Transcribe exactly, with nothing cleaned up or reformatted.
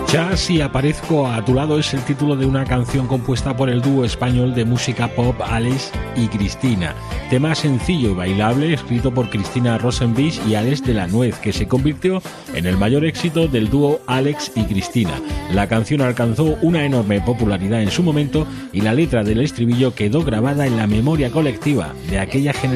Chas y aparezco a tu lado es el título de una canción compuesta por el dúo español de música pop Alex y Cristina. Tema sencillo y bailable escrito por Cristina Rosenbich y Alex de la Nuez, que se convirtió en el mayor éxito del dúo Alex y Cristina. La canción alcanzó una enorme popularidad en su momento y la letra del estribillo quedó grabada en la memoria colectiva de aquella generación.